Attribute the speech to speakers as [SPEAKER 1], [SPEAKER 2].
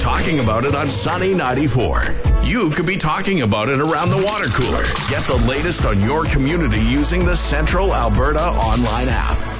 [SPEAKER 1] talking about it on Sunny 94. You could be talking about it around the water cooler. Get the latest on your community using the Central Alberta online app.